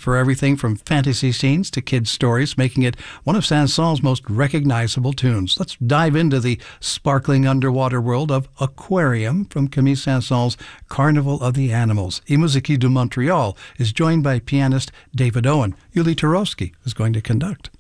for everything from fantasy scenes to kids' stories, making it one of Saint-Saëns' most recognizable tunes. Let's dive into the sparkling underwater world of Aquarium from Camille Saint-Saëns' Carnival of the Animals. E-Musique de Montréal is joined by pianist David Owen. Yuli Turovsky is going to conduct.